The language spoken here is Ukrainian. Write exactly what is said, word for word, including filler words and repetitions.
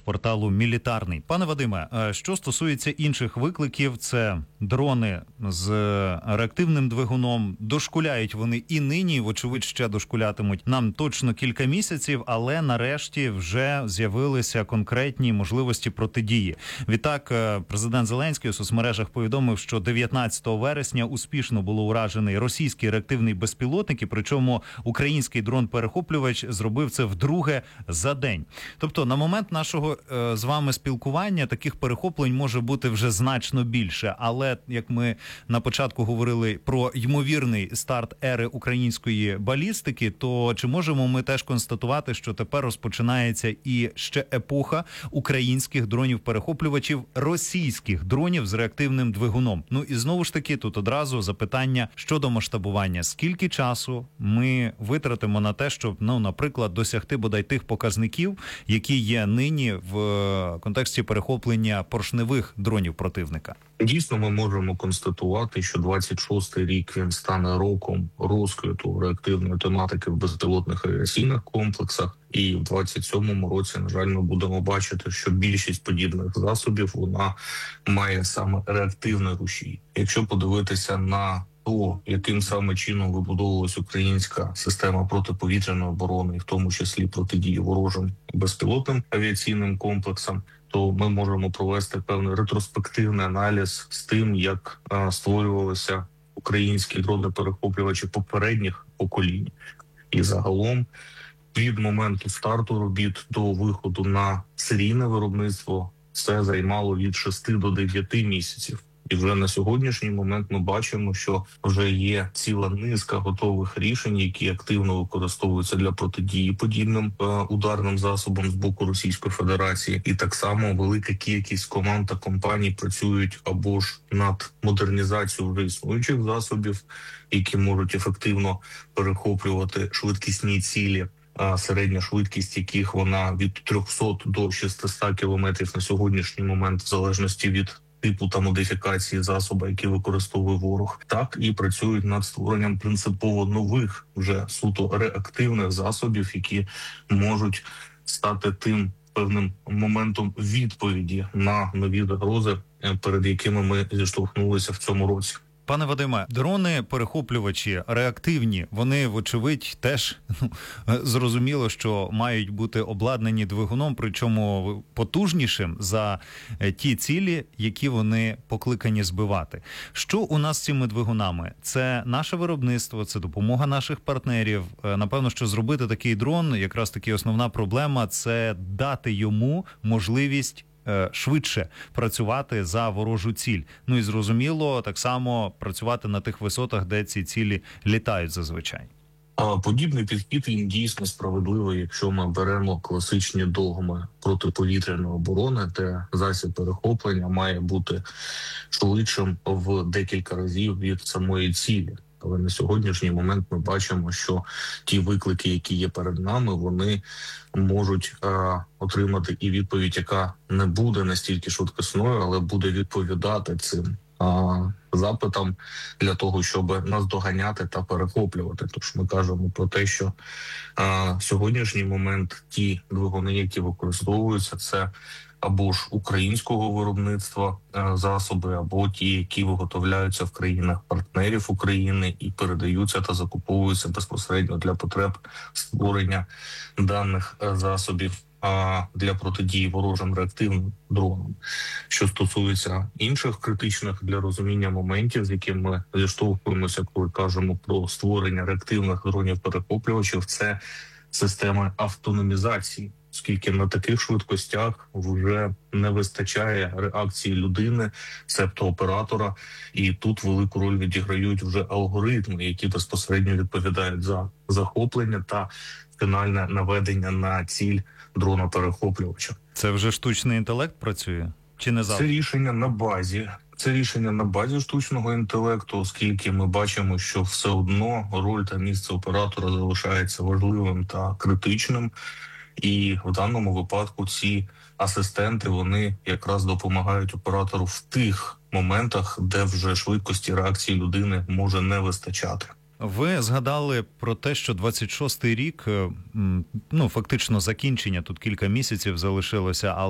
порталу «Мілітарний». Пане Вадиме, що стосується інших викликів, це дрони з реактивним двигуном. Дошкуляють вони і нині, вочевидь, ще дошкулятимуть нам точно кілька місяців, але нарешті вже з'явилися конкретні можливості протидії. Відтак, президент Зеленський у соцмережах повідомив, що дев'ятнадцятого вересня успішно було уражений російський реактивний безпілотник, і причому український дрон-перехоплювач зробив це вдруге за день. Тобто, на момент нашого е, з вами спілкування таких перехоплень може бути вже значно більше. Але, як ми на початку говорили про ймовірний старт ери української балістики, то чи можемо ми теж констатувати, що тепер розпочинається і ще епоха українських дронів-перехоплювачів, російських дронів з реактивним двигуном? Ну і знову ж таки, тут одразу запитання щодо масштабування. Скільки часу ми витратимо на те, щоб, ну, наприклад, досягти бодай тих показників, які є нині в контексті перехоплення поршневих дронів противника? Дійсно, ми можемо констатувати, що двадцять шостий рік він стане роком розквіту реактивної тематики в безпілотних авіаційних комплексах. І в двадцять сьомому році, на жаль, ми будемо бачити, що більшість подібних засобів вона має саме реактивний рушій. Якщо подивитися на то, яким саме чином вибудовувалась українська система протиповітряної оборони, і в тому числі протидії ворожим безпілотним авіаційним комплексам, то ми можемо провести певний ретроспективний аналіз з тим, як а, створювалися українські дрони-перехоплювачі попередніх поколінь. І загалом від моменту старту робіт до виходу на серійне виробництво це займало від шести до дев'яти місяців. І вже на сьогоднішній момент ми бачимо, що вже є ціла низка готових рішень, які активно використовуються для протидії подібним е, ударним засобам з боку Російської Федерації. І так само велика кількість команд та компаній працюють або ж над модернізацією вже існуючих засобів, які можуть ефективно перехоплювати швидкісні цілі, а середня швидкість яких вона від трьохсот до шестисот кілометрів на сьогоднішній момент, в залежності від типу та модифікації засоба, які використовує ворог, так і працюють над створенням принципово нових, вже суто реактивних засобів, які можуть стати тим певним моментом відповіді на нові загрози, перед якими ми зіштовхнулися в цьому році. Пане Вадиме, дрони-перехоплювачі реактивні, вони, вочевидь, теж, ну, зрозуміло, що мають бути обладнані двигуном, причому потужнішим за ті цілі, які вони покликані збивати. Що у нас з цими двигунами? Це наше виробництво, це допомога наших партнерів. Напевно, що зробити такий дрон, якраз таки основна проблема – це дати йому можливість швидше працювати за ворожу ціль. Ну і зрозуміло, так само працювати на тих висотах, де ці цілі літають зазвичай. Подібний підхід, він дійсно справедливий, якщо ми беремо класичні догми протиповітряної оборони, де засіб перехоплення має бути швидшим в декілька разів від самої цілі. Але на сьогоднішній момент ми бачимо, що ті виклики, які є перед нами, вони можуть е, отримати і відповідь, яка не буде настільки швидкісною, але буде відповідати цим е, запитам для того, щоб наздоганяти та перехоплювати. Тож ми кажемо про те, що е, в сьогоднішній момент ті двигуни, які використовуються, це або ж українського виробництва засоби, або ті, які виготовляються в країнах-партнерів України і передаються та закуповуються безпосередньо для потреб створення даних засобів для протидії ворожим реактивним дронам. Що стосується інших критичних для розуміння моментів, з якими ми зіштовхуємося, коли кажемо про створення реактивних дронів-перехоплювачів, це системи автономізації, оскільки на таких швидкостях вже не вистачає реакції людини, себто оператора, і тут велику роль відіграють вже алгоритми, які безпосередньо відповідають за захоплення та фінальне наведення на ціль дрона-перехоплювача. Це вже штучний інтелект працює? Чи не завжди? Це рішення на базі. Це рішення на базі штучного інтелекту, оскільки ми бачимо, що все одно роль та місце оператора залишається важливим та критичним. І в даному випадку ці асистенти, вони якраз допомагають оператору в тих моментах, де вже швидкості реакції людини може не вистачати. Ви згадали про те, що двадцять шостий рік, ну, фактично закінчення, тут кілька місяців залишилося, але